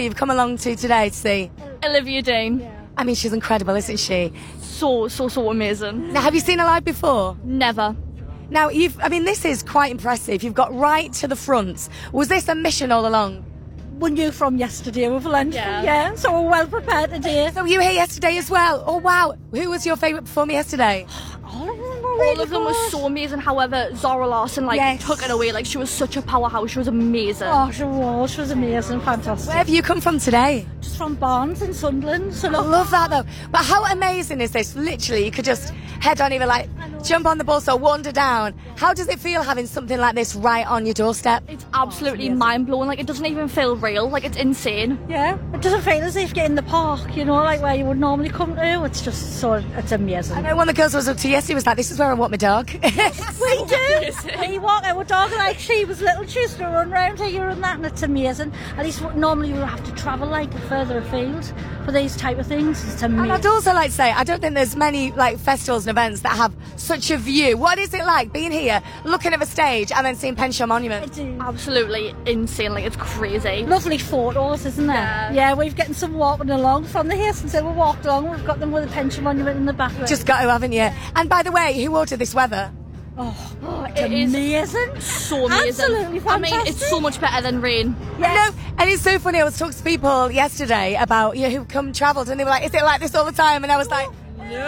you've come along to today to see? Olivia Dean. I mean, she's incredible, isn't she? So amazing. Now, have you seen her live before? Never. Now, this is quite impressive. You've got right to the front. Was this a mission all along? We knew from yesterday with lunch. Yeah. So we're well prepared today. So you were here yesterday as well? Oh, wow. Who was your favourite performer yesterday? All of them were so amazing. However, Zara Larson took it away. Like, she was such a powerhouse. She was amazing. Oh, she was amazing, fantastic. Where have you come from today? Just from Barnes in Sunderland. So I love that though. But how amazing is this? Literally, you could just head on, even jump on the bus or wander down. How does it feel having something like this right on your doorstep? It's absolutely mind-blowing. Like, it doesn't even feel real. Like, it's insane. Yeah, it doesn't feel as if you're in the park, like where you would normally come to. It's just it's amazing. I know one of the girls I was up to yesterday was like, this is where I walk my dog. We do. We walk our dog like she was little. She used to run around here and that, and it's amazing. At least normally you would have to travel further afield for these type of things. It's amazing. And I'd also like to say, I don't think there's many festivals and events that have such a view. What is it like being here, looking at the stage, and then seeing Penshaw Monument? Absolutely insane. Like, it's crazy. Lovely photos, isn't there? Yeah, we've getting some walking along from the Hastings. So we walked along. We've got them with the Penshaw Monument in the background. Just got to, haven't you? And by the way, who ordered this weather? It's amazing. So amazing. Absolutely fantastic. I mean, it's so much better than rain. Yes. No, and it's so funny. I was talking to people yesterday about who come travelled, and they were like, "Is it like this all the time?" And I was like,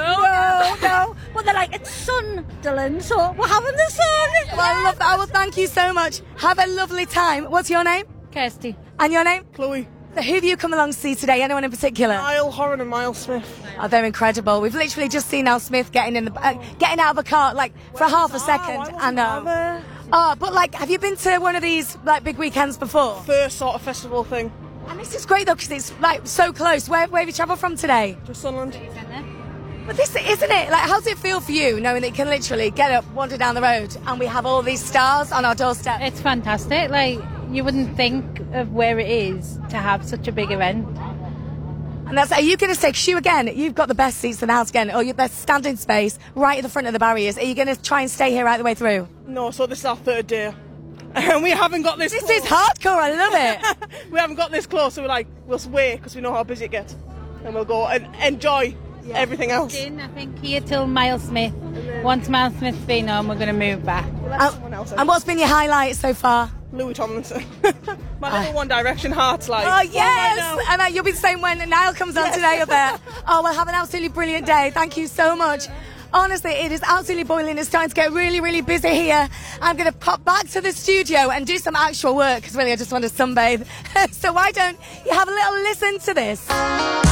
No. Well, they're like, it's Sunderland, so we're having the sun. Well, I love that. Well, thank you so much. Have a lovely time. What's your name? Kirsty. And your name? Chloe. So who have you come along to see today? Anyone in particular? Niall Horan and Miles Smith. Oh, they're incredible. We've literally just seen Al Smith getting out of a car for half a second. I know. Oh, but have you been to one of these big weekends before? First sort of festival thing. And this is great though because it's so close. Where have you travelled from today? Just Sunderland. But this isn't it. How does it feel for you knowing that you can literally get up, wander down the road, and we have all these stars on our doorstep? It's fantastic. You wouldn't think of where it is to have such a big event. And are you going to say, Shu, again, you've got the best seats in the house again, or your best standing space right at the front of the barriers. Are you going to try and stay here right the way through? No, so this is our third day. And we haven't got this close. This is hardcore, I love it. We haven't got this close, so we'll wait because we know how busy it gets. And we'll go and enjoy everything else. I think here till Miles Smith. Once Miles Smith's been on, we're going to move back. And what's been your highlight so far? Louis Tomlinson. My little One Direction heart's Oh, yes! And you'll be the same when Niall comes on today, I bet. Oh, well, have an absolutely brilliant day. Thank you so much. Honestly, it is absolutely boiling. It's starting to get really, really busy here. I'm going to pop back to the studio and do some actual work because really I just want to sunbathe. So why don't you have a little listen to this?